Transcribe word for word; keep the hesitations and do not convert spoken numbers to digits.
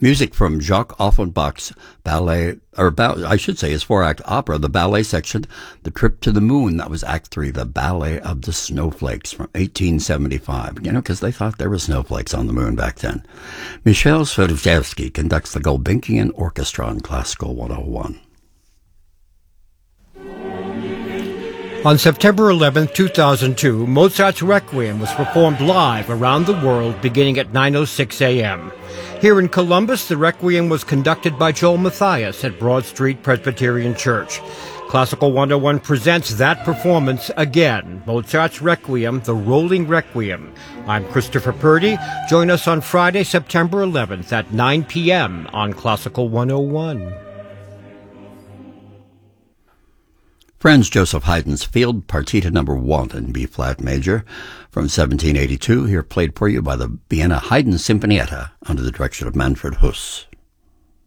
Music from Jacques Offenbach's ballet, or ba- I should say his four-act opera, the ballet section, The Trip to the Moon. That was Act Three, The Ballet of the Snowflakes from eighteen seventy-five. You know, because they thought there were snowflakes on the moon back then. Michel Swiderszewski conducts the Gulbenkian Orchestra on Classical one oh one. On September eleventh, two thousand two, Mozart's Requiem was performed live around the world beginning at nine oh six a.m. Here in Columbus, the Requiem was conducted by Joel Matthias at Broad Street Presbyterian Church. Classical one oh one presents that performance again, Mozart's Requiem, the Rolling Requiem. I'm Christopher Purdy. Join us on Friday, September eleventh at nine p.m. on Classical one oh one. Franz Joseph Haydn's Field Partita Number One in B-flat major from seventeen eighty-two, here played for you by the Vienna Haydn Sinfonietta under the direction of Manfred Huss.